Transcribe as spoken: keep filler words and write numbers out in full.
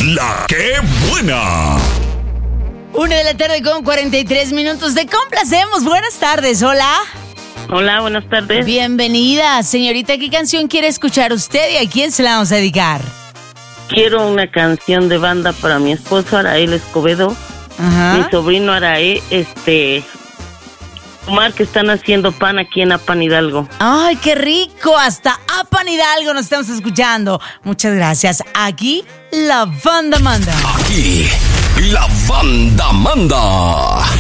La que buena. Una de la tarde con cuarenta y tres minutos. Te complacemos. Buenas tardes. Hola. Hola, buenas tardes. Bienvenida. Señorita, ¿qué canción quiere escuchar usted y a quién se la vamos a dedicar? Quiero una canción de banda para mi esposo Arael Escobedo, Ajá. mi sobrino Arael, este, Omar, que están haciendo pan aquí en Apan Hidalgo. Ay, qué rico. Hasta Apan Hidalgo nos estamos escuchando. Muchas gracias. Aquí la banda manda. Aquí, la banda manda.